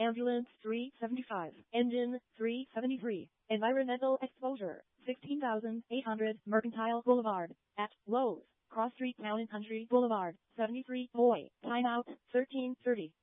Ambulance 375. Engine 373. Environmental exposure 16,800 Mercantile Boulevard. At Lowe's. Cross Street Town and Country Boulevard. 73. Boy. Timeout 13:30.